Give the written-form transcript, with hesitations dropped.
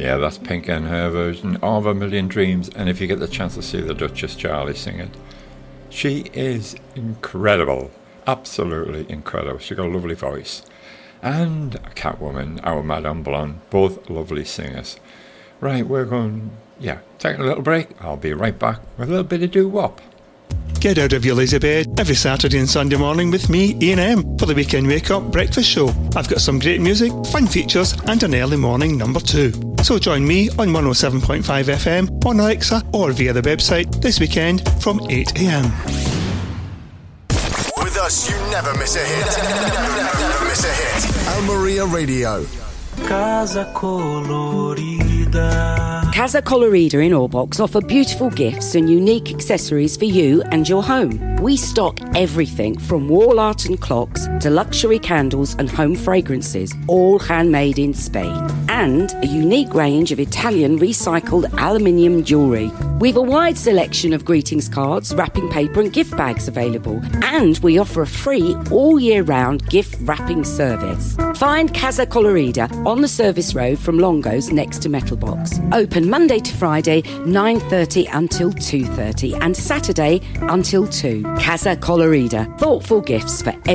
Yeah, that's Pink and her version of A Million Dreams, and if you get the chance to see the Duchess Charlie sing it, she is incredible, absolutely incredible. She's got a lovely voice. And Catwoman, our Madame Blonde, both lovely singers. Right, we're going, taking a little break. I'll be right back with a little bit of doo-wop. Get out of your lazy bed every Saturday and Sunday morning with me, Ian M, for the Weekend Wake Up Breakfast Show. I've got some great music, fun features and an early morning number 2. So join me on 107.5 FM, on Alexa or via the website this weekend from 8am. With us, you never miss a hit. Never miss a hit. Almeria Radio. Casa Colorida. Casa Colorida in Orbox offer beautiful gifts and unique accessories for you and your home. We stock everything from wall art and clocks to luxury candles and home fragrances, all handmade in Spain. And a unique range of Italian recycled aluminium jewellery. We've a wide selection of greetings cards, wrapping paper and gift bags available. And we offer a free all year round gift wrapping service. Find Casa Colorida on the service road from Longo's next to Metal Box. Open Monday to Friday, 9:30 until 2:30 and Saturday until 2. Casa Colorida. Thoughtful gifts for